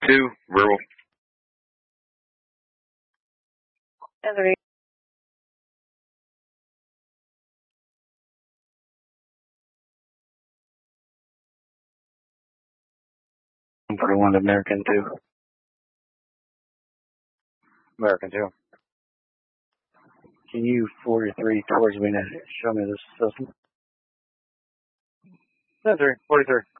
2, verbal. Anthony. 41 to American 2. American 2. Can you 43 towards me to show me this system? 43.